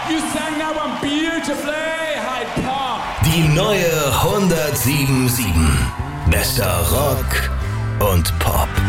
You sang that one beautifully, Hyde Park. Die neue 107.7. Bester Rock und Pop.